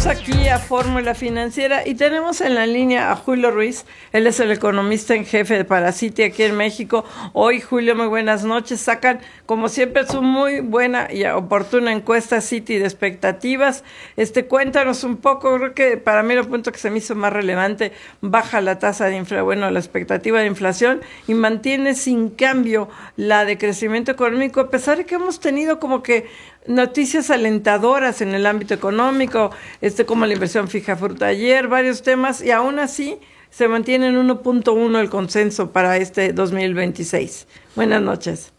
aquí a Fórmula Financiera y tenemos en la línea a Julio Ruiz. Él es el economista en jefe para Citi aquí en México. Hoy, Julio, muy buenas noches. Sacan, como siempre, su muy buena y oportuna encuesta Citi de expectativas. Cuéntanos un poco, creo que para mí el punto que se me hizo más relevante, baja la tasa de inflación, bueno, la expectativa de inflación y mantiene sin cambio la de crecimiento económico, a pesar de que hemos tenido como que noticias alentadoras en el ámbito económico, como la inversión fija fruta ayer, varios temas, y aún así se mantiene en 1.1 el consenso para este 2026. Buenas noches.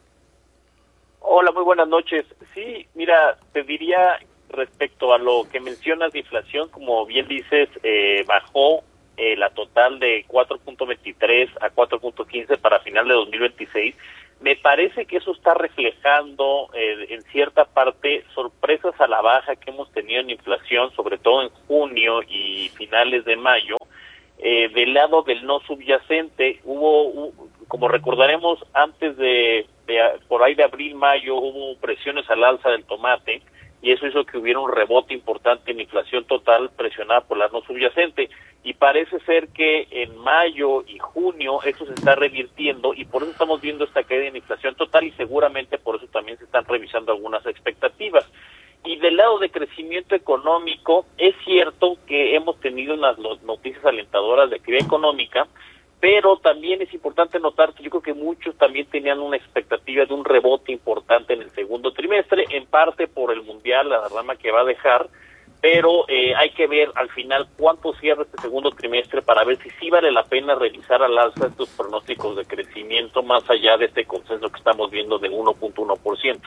Hola, muy buenas noches. Sí, mira, te diría respecto a lo que mencionas de inflación, como bien dices, bajó la total de 4.23 a 4.15 para final de 2026. Me parece que eso está reflejando en cierta parte sorpresas a la baja que hemos tenido en inflación, sobre todo en junio y finales de mayo. Del lado del no subyacente, como recordaremos, antes de por ahí de abril, mayo, hubo presiones al alza del tomate, y eso hizo que hubiera un rebote importante en inflación total presionada por la no subyacente, y parece ser que en mayo y junio eso se está revirtiendo, y por eso estamos viendo esta caída en inflación total, y seguramente por eso también se están revisando algunas expectativas. Y del lado de crecimiento económico, es cierto que hemos tenido unas noticias alentadoras de actividad económica, pero también es importante notar que yo creo que muchos también tenían una expectativa de un rebote importante en el segundo trimestre, en parte por el mundial, la derrama que va a dejar, pero hay que ver al final cuánto cierra este segundo trimestre para ver si sí vale la pena revisar al alza estos pronósticos de crecimiento más allá de este consenso que estamos viendo de 1.1%.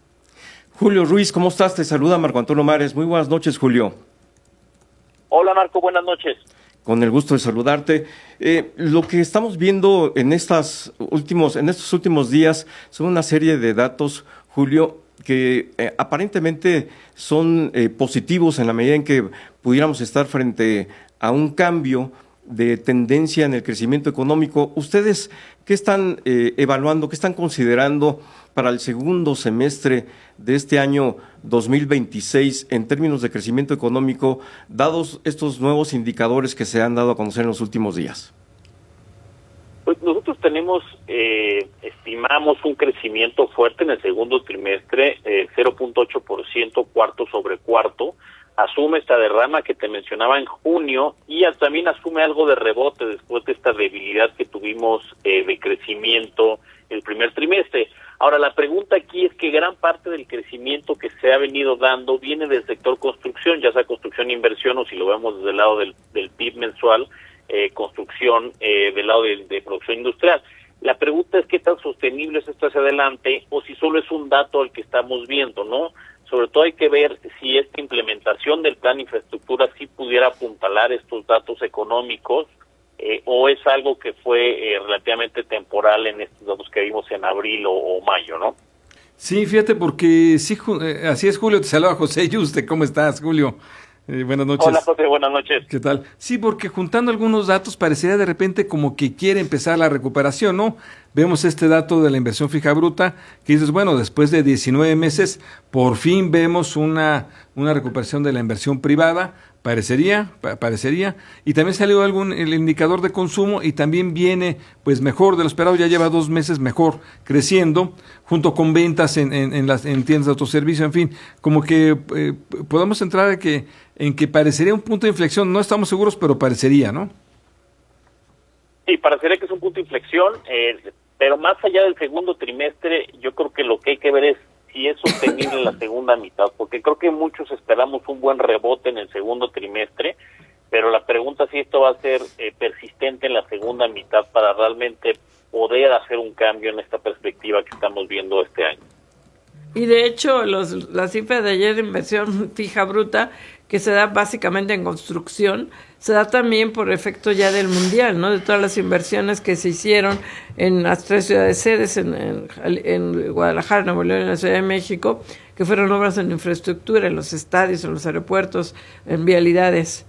Julio Ruiz, ¿cómo estás? Te saluda Marco Antonio Mares. Muy buenas noches, Julio. Hola, Marco, buenas noches. Con el gusto de saludarte. Lo que estamos viendo en estos últimos días son una serie de datos, Julio, que aparentemente son positivos en la medida en que pudiéramos estar frente a un cambio de tendencia en el crecimiento económico. ¿Ustedes qué están evaluando, qué están considerando para el segundo semestre de este año 2026 en términos de crecimiento económico, dados estos nuevos indicadores que se han dado a conocer en los últimos días? Pues nosotros estimamos un crecimiento fuerte en el segundo trimestre, 0.8% cuarto sobre cuarto. Asume esta derrama que te mencionaba en junio y también asume algo de rebote después de esta debilidad que tuvimos de crecimiento el primer trimestre. Ahora, la pregunta aquí es que gran parte del crecimiento que se ha venido dando viene del sector construcción, ya sea construcción e inversión, o si lo vemos desde el lado del PIB mensual, construcción del lado de producción industrial. La pregunta es qué tan sostenible es esto hacia adelante o si solo es un dato al que estamos viendo, ¿no? Sobre todo hay que ver si esta implementación del plan de infraestructura sí pudiera apuntalar estos datos económicos o es algo que fue relativamente temporal en estos datos que vimos en abril o mayo, ¿no? Sí, fíjate, porque sí, así es, Julio. Te saluda José Yuste. ¿Cómo estás, Julio? Buenas noches. Hola, José, buenas noches. ¿Qué tal? Sí, porque juntando algunos datos parecería de repente como que quiere empezar la recuperación, ¿no? Vemos este dato de la inversión fija bruta, que dices, bueno, después de 19 meses, por fin vemos una recuperación de la inversión privada, parecería, y también salió el indicador de consumo y también viene pues mejor de lo esperado, ya lleva 2 meses mejor creciendo, junto con ventas en tiendas de autoservicio, en fin, como que podemos entrar en que parecería un punto de inflexión, no estamos seguros, pero parecería, ¿no? Sí, parecería que es un punto de inflexión, pero más allá del segundo trimestre, yo creo que lo que hay que ver es si es sostenible en la segunda mitad, porque creo que muchos esperamos un buen rebote en el segundo trimestre, pero la pregunta es si esto va a ser persistente en la segunda mitad para realmente poder hacer un cambio en esta perspectiva que estamos viendo este año. Y de hecho, la cifra de ayer de inversión fija bruta, que se da básicamente en construcción, se da también por efecto ya del mundial, ¿no? De todas las inversiones que se hicieron en las 3 ciudades sedes, en Guadalajara, Nuevo León y en la Ciudad de México, que fueron obras en infraestructura, en los estadios, en los aeropuertos, en vialidades.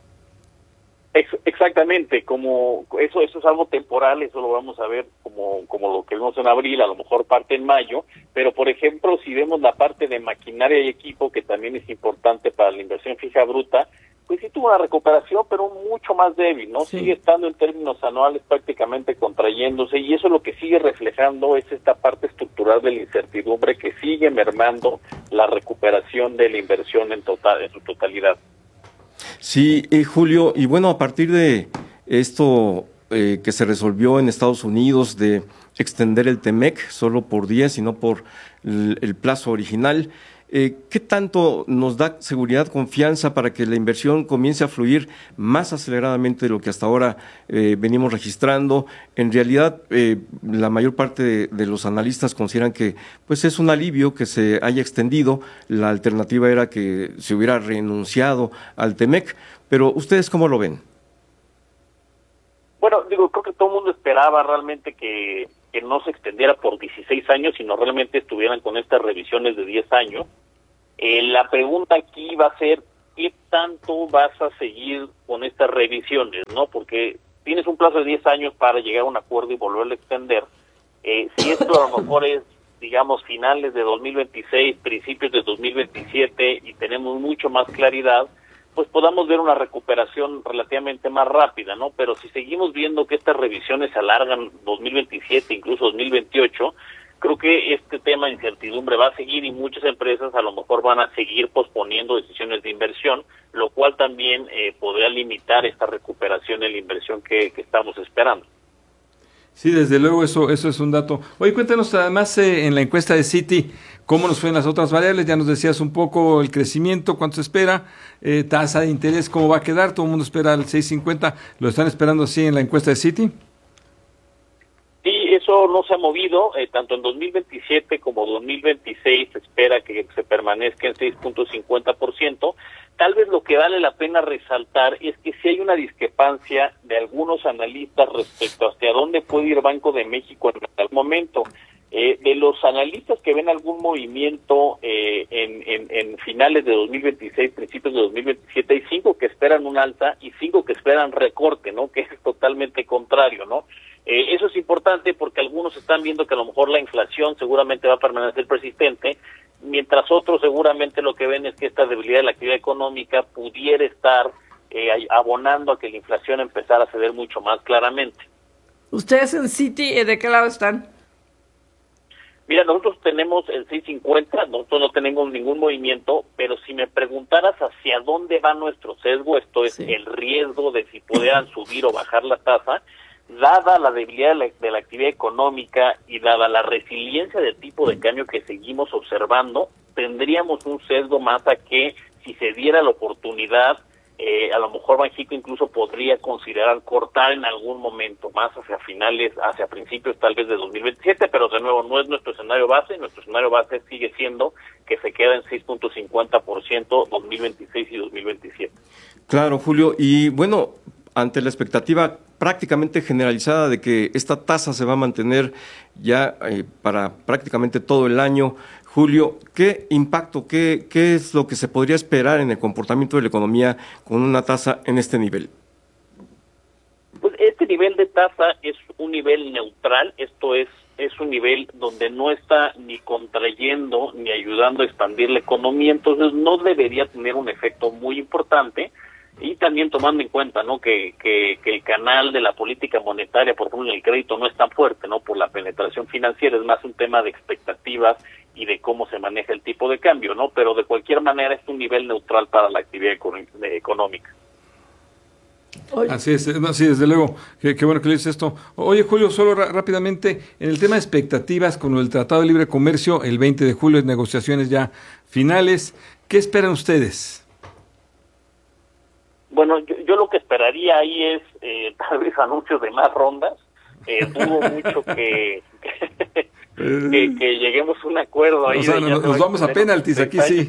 Exactamente, como eso es algo temporal, eso lo vamos a ver como lo que vimos en abril, a lo mejor parte en mayo, pero por ejemplo, si vemos la parte de maquinaria y equipo, que también es importante para la inversión fija bruta, pues sí tuvo una recuperación, pero mucho más débil, ¿no? Sí. Sigue estando en términos anuales prácticamente contrayéndose, y eso lo que sigue reflejando es esta parte estructural de la incertidumbre que sigue mermando la recuperación de la inversión en su totalidad. Sí, Julio, y bueno, a partir de esto que se resolvió en Estados Unidos de extender el TEMEC solo por 10 y no por el plazo original, ¿qué tanto nos da seguridad, confianza para que la inversión comience a fluir más aceleradamente de lo que hasta ahora venimos registrando? En realidad, la mayor parte de los analistas consideran que pues es un alivio que se haya extendido. La alternativa era que se hubiera renunciado al TEMEC, pero ¿ustedes cómo lo ven? Bueno, digo, creo que todo el mundo esperaba realmente que no se extendiera por 16 años, sino realmente estuvieran con estas revisiones de 10 años. La pregunta aquí va a ser, ¿qué tanto vas a seguir con estas revisiones, no? Porque tienes un plazo de 10 años para llegar a un acuerdo y volverlo a extender. Si esto a lo mejor es, digamos, finales de 2026, principios de 2027, y tenemos mucho más claridad, pues podamos ver una recuperación relativamente más rápida, ¿no? Pero si seguimos viendo que estas revisiones se alargan 2027, incluso 2028, creo que este tema de incertidumbre va a seguir, y muchas empresas a lo mejor van a seguir posponiendo decisiones de inversión, lo cual también podría limitar esta recuperación en la inversión que estamos esperando. Sí, desde luego eso es un dato. Oye, cuéntanos además en la encuesta de Citi, ¿cómo nos fue en las otras variables? Ya nos decías un poco el crecimiento, cuánto se espera, tasa de interés, cómo va a quedar, todo el mundo espera el 6.50, ¿lo están esperando así en la encuesta de Citi? Sí, eso no se ha movido, tanto en 2027 como 2026 se espera que se permanezca en 6.50%. Tal vez lo que vale la pena resaltar es que sí hay una discrepancia de algunos analistas respecto hacia dónde puede ir Banco de México en algún momento. De los analistas que ven algún movimiento en finales de 2026, principios de 2027, hay 5 que esperan un alza y 5 que esperan recorte, ¿no? Que es totalmente contrario, ¿no? Eso es importante porque algunos están viendo que a lo mejor la inflación seguramente va a permanecer persistente, mientras otros seguramente lo que ven es que esta debilidad de la actividad económica pudiera estar abonando a que la inflación empezara a ceder mucho más claramente. ¿Ustedes en Citi de qué lado están? Mira, nosotros tenemos el 6.50, nosotros no tenemos ningún movimiento, pero si me preguntaras hacia dónde va nuestro sesgo, esto es el riesgo de si pudieran subir o bajar la tasa, dada la debilidad de la actividad económica y dada la resiliencia del tipo de cambio que seguimos observando, tendríamos un sesgo más a que si se diera la oportunidad, a lo mejor Banxico incluso podría considerar cortar en algún momento más hacia principios tal vez de 2027, pero de nuevo no es nuestro escenario base sigue siendo que se queda en 6.50% 2026 y 2027. Claro, Julio, y bueno, ante la expectativa prácticamente generalizada de que esta tasa se va a mantener ya para prácticamente todo el año, Julio, ¿qué impacto, qué es lo que se podría esperar en el comportamiento de la economía con una tasa en este nivel? Pues este nivel de tasa es un nivel neutral, esto es un nivel donde no está ni contrayendo ni ayudando a expandir la economía, entonces no debería tener un efecto muy importante. Y también tomando en cuenta, ¿no?, que el canal de la política monetaria, por ejemplo, en el crédito no es tan fuerte, ¿no?, por la penetración financiera, es más un tema de expectativas y de cómo se maneja el tipo de cambio, ¿no? Pero de cualquier manera es un nivel neutral para la actividad económica. Así es, no, sí, desde luego, qué bueno que le dices esto. Oye, Julio, solo rápidamente, en el tema de expectativas con el Tratado de Libre Comercio, el 20 de julio, negociaciones ya finales, ¿qué esperan ustedes? Bueno, yo lo que esperaría ahí es tal vez anuncios de más rondas. Dudo mucho que lleguemos a un acuerdo ahí. O sea, nos vamos a penaltis aquí, sí.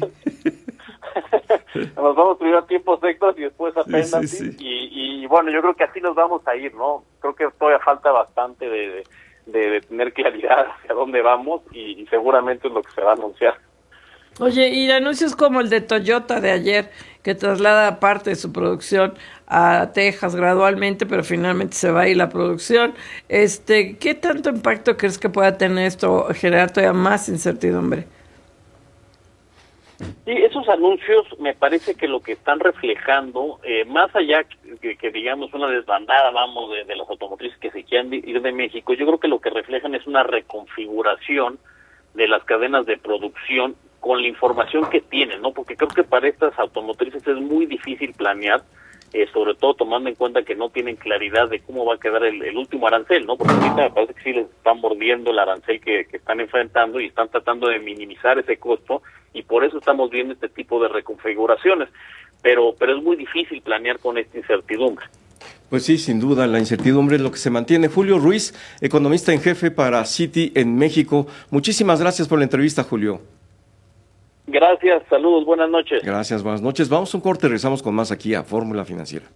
Nos vamos primero a tiempos extras y después a penaltis. Sí. Y bueno, yo creo que así nos vamos a ir, ¿no? Creo que todavía falta bastante de tener claridad hacia dónde vamos y seguramente es lo que se va a anunciar. Oye, y anuncios como el de Toyota de ayer, que traslada parte de su producción a Texas gradualmente, pero finalmente se va a ir la producción. ¿Qué tanto impacto crees que pueda tener esto, generar todavía más incertidumbre? Sí, esos anuncios me parece que lo que están reflejando, más allá que digamos una desbandada, vamos, de las automotrices que se quieran ir de México, yo creo que lo que reflejan es una reconfiguración de las cadenas de producción con la información que tienen, ¿no? Porque creo que para estas automotrices es muy difícil planear, sobre todo tomando en cuenta que no tienen claridad de cómo va a quedar el último arancel, ¿no? Porque ahorita me parece que sí les están mordiendo el arancel que están enfrentando y están tratando de minimizar ese costo, y por eso estamos viendo este tipo de reconfiguraciones, pero es muy difícil planear con esta incertidumbre. Pues sí, sin duda, la incertidumbre es lo que se mantiene. Julio Ruiz, economista en jefe para Citi en México. Muchísimas gracias por la entrevista, Julio. Gracias, saludos, buenas noches. Gracias, buenas noches. Vamos a un corte, regresamos con más aquí a Fórmula Financiera.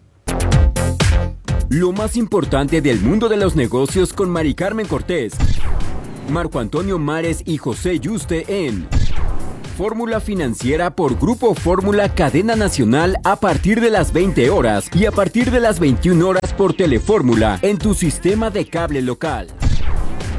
Lo más importante del mundo de los negocios con Mari Carmen Cortés, Marco Antonio Mares y José Yuste en Fórmula Financiera por Grupo Fórmula Cadena Nacional a partir de las 20 horas y a partir de las 21 horas por Telefórmula en tu sistema de cable local.